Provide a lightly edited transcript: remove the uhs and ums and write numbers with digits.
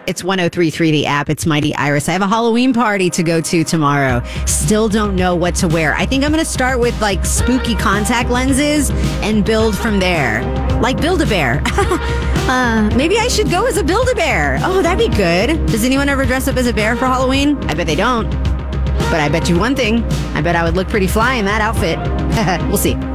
It's 103.3 the app. It's Mighty Iris. I have a Halloween party to go to tomorrow. Still don't know what to wear. I think I'm going to start with like spooky contact lenses and build from there. Like Build-A-Bear. Maybe I should go as a Build-A-Bear. Oh, that'd be good. Does anyone ever dress up as a bear for Halloween? I bet they don't. But I bet you one thing. I bet I would look pretty fly in that outfit. We'll see.